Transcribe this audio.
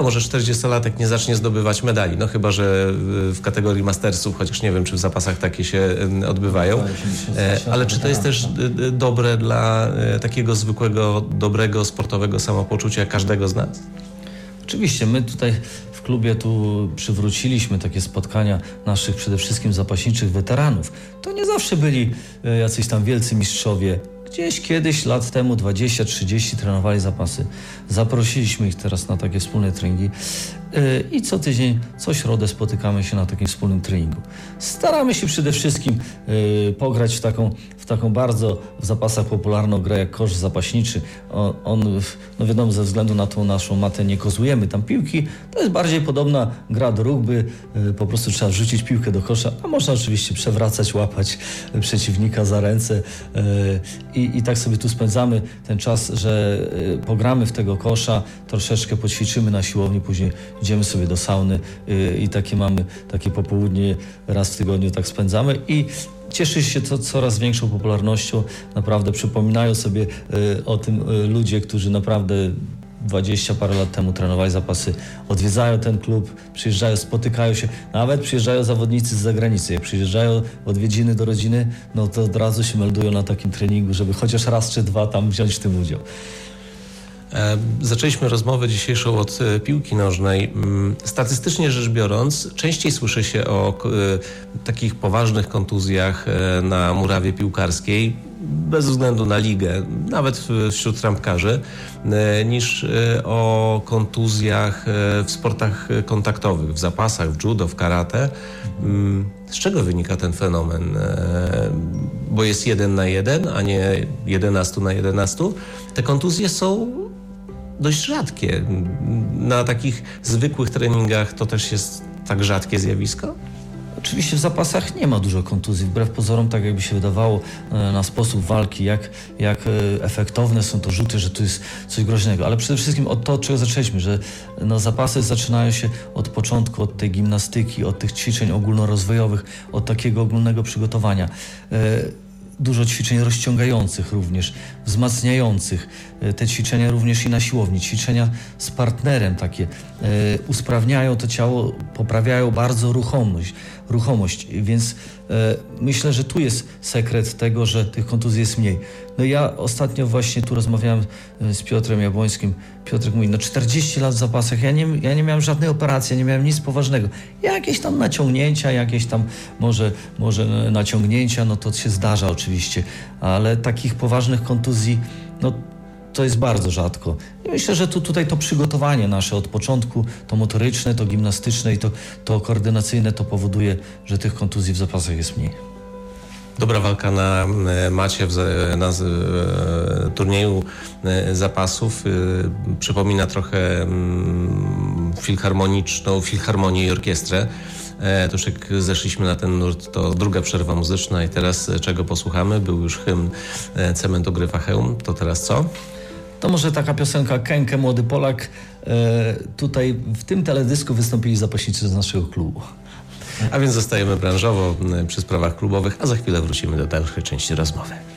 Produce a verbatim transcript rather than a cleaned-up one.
wiadomo, że czterdziestolatek nie zacznie zdobywać medali, no chyba że w kategorii mastersów, chociaż nie wiem, czy w zapasach takie się odbywają. Ale czy to jest też dobre dla takiego zwykłego, dobrego, sportowego samopoczucia każdego z nas? Oczywiście, my tutaj w klubie tu przywróciliśmy takie spotkania naszych przede wszystkim zapaśniczych weteranów. To nie zawsze byli jacyś tam wielcy mistrzowie. Gdzieś kiedyś, lat temu, dwadzieścia trzydzieści trenowali zapasy. Zaprosiliśmy ich teraz na takie wspólne treningi i co tydzień, co środę spotykamy się na takim wspólnym treningu. Staramy się przede wszystkim pograć w taką, w taką bardzo w zapasach popularną grę jak kosz zapaśniczy. On, on, no wiadomo, ze względu na tą naszą matę nie kozujemy tam piłki. To jest bardziej podobna gra do rugby. Po prostu trzeba wrzucić piłkę do kosza, a można oczywiście przewracać, łapać przeciwnika za ręce. I, I tak sobie tu spędzamy ten czas, że pogramy w tego kosza, troszeczkę poćwiczymy na siłowni, później idziemy sobie do sauny i takie mamy, takie popołudnie raz w tygodniu tak spędzamy i cieszy się to coraz większą popularnością. Naprawdę przypominają sobie o tym ludzie, którzy naprawdę dwadzieścia parę lat temu trenowali zapasy, odwiedzają ten klub, przyjeżdżają, spotykają się, nawet przyjeżdżają zawodnicy z zagranicy. Jak przyjeżdżają w odwiedziny do rodziny, no to od razu się meldują na takim treningu, żeby chociaż raz czy dwa tam wziąć w tym udział. Zaczęliśmy rozmowę dzisiejszą od piłki nożnej. Statystycznie rzecz biorąc, częściej słyszy się o takich poważnych kontuzjach na murawie piłkarskiej, bez względu na ligę, nawet wśród trampkarzy, niż o kontuzjach w sportach kontaktowych, w zapasach, w judo, w karate. Z czego wynika ten fenomen? Bo jest jeden na jeden, a nie jedenastu na jedenastu. Te kontuzje są dość rzadkie. Na takich zwykłych treningach to też jest tak rzadkie zjawisko? Oczywiście w zapasach nie ma dużo kontuzji, wbrew pozorom, tak jakby się wydawało na sposób walki, jak, jak efektowne są to rzuty, że to jest coś groźnego. Ale przede wszystkim od to, od czego zaczęliśmy, że no, zapasy zaczynają się od początku, od tej gimnastyki, od tych ćwiczeń ogólnorozwojowych, od takiego ogólnego przygotowania. Dużo ćwiczeń rozciągających również, wzmacniających. Te ćwiczenia również i na siłowni, ćwiczenia z partnerem takie e, usprawniają to ciało, poprawiają bardzo ruchomość, ruchomość. Więc e, myślę, że tu jest sekret tego, że tych kontuzji jest mniej. No ja ostatnio właśnie tu rozmawiałem z Piotrem Jabłońskim. Piotrek mówi, no czterdzieści lat w zapasach, ja nie, ja nie miałem żadnej operacji, ja nie miałem nic poważnego. Jakieś tam naciągnięcia, jakieś tam może, może naciągnięcia, no to się zdarza oczywiście, ale takich poważnych kontuzji, no to jest bardzo rzadko. I myślę, że tu, tutaj to przygotowanie nasze od początku, to motoryczne, to gimnastyczne i to, to koordynacyjne, to powoduje, że tych kontuzji w zapasach jest mniej. Dobra walka na macie, na turnieju zapasów przypomina trochę filharmoniczną, filharmonię i orkiestrę. To już jak zeszliśmy na ten nurt, to druga przerwa muzyczna i teraz czego posłuchamy? Był już hymn Cementu Gryfa Chełm, to teraz co? To może taka piosenka Kenke, Młody Polak. Tutaj w tym teledysku wystąpili zapaśnicy z naszego klubu. A więc zostajemy branżowo przy sprawach klubowych, a za chwilę wrócimy do dalszej części rozmowy.